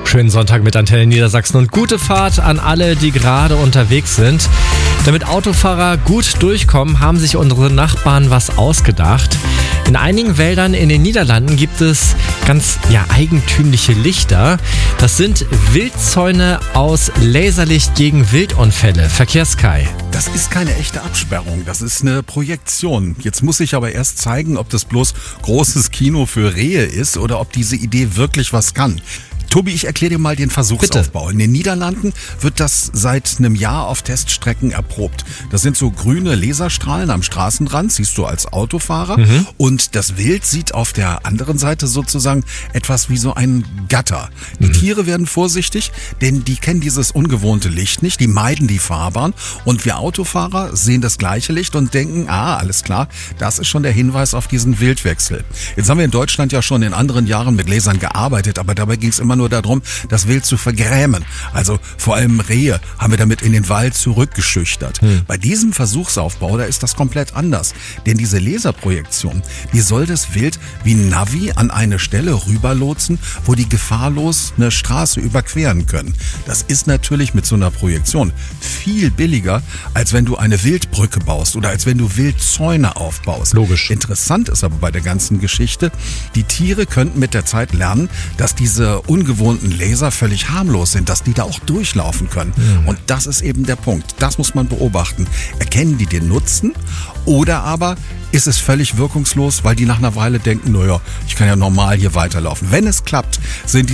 Schönen Sonntag mit Antenne Niedersachsen und gute Fahrt an alle, die gerade unterwegs sind. Damit Autofahrer gut durchkommen, haben sich unsere Nachbarn was ausgedacht. In einigen Wäldern in den Niederlanden gibt es ganz eigentümliche Lichter. Das sind Wildzäune aus Laserlicht gegen Wildunfälle. Verkehrssky. Das ist keine echte Absperrung, das ist eine Projektion. Jetzt muss ich aber erst zeigen, ob das bloß großes Kino für Rehe ist oder ob diese Idee wirklich was kann. Tobi, ich erkläre dir mal den Versuchsaufbau. Bitte. In den Niederlanden wird das seit einem Jahr auf Teststrecken erprobt. Das sind so grüne Laserstrahlen am Straßenrand, siehst du als Autofahrer. Und das Wild sieht auf der anderen Seite sozusagen etwas wie so ein Gatter. Die Tiere werden vorsichtig, denn die kennen dieses ungewohnte Licht nicht, die meiden die Fahrbahn. Und wir Autofahrer sehen das gleiche Licht und denken, alles klar, das ist schon der Hinweis auf diesen Wildwechsel. Jetzt haben wir in Deutschland ja schon in anderen Jahren mit Lasern gearbeitet, aber dabei ging es immer nur darum, das Wild zu vergrämen. Also vor allem Rehe haben wir damit in den Wald zurückgeschüchtert. Bei diesem Versuchsaufbau, da ist das komplett anders. Denn diese Laserprojektion, die soll das Wild wie ein Navi an eine Stelle rüberlotsen, wo die gefahrlos eine Straße überqueren können. Das ist natürlich mit so einer Projektion viel billiger, als wenn du eine Wildbrücke baust oder als wenn du Wildzäune aufbaust. Logisch. Interessant ist aber bei der ganzen Geschichte, die Tiere könnten mit der Zeit lernen, dass diese ungewohnten Laser völlig harmlos sind, dass die da auch durchlaufen können. Und das ist eben der Punkt. Das muss man beobachten. Erkennen die den Nutzen oder aber ist es völlig wirkungslos, weil die nach einer Weile denken, naja, ich kann ja normal hier weiterlaufen. Wenn es klappt, sind die